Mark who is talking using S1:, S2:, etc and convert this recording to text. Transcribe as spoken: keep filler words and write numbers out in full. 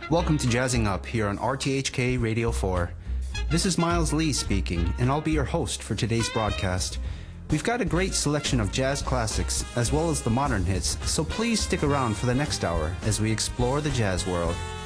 S1: Welcome to Jazzing Up here on R T H K Radio four. This is Miles Lee speaking, and I'll be your host for today's broadcast. We've got a great selection of jazz classics as well as the modern hits, so please stick around for the next hour as we explore the jazz world.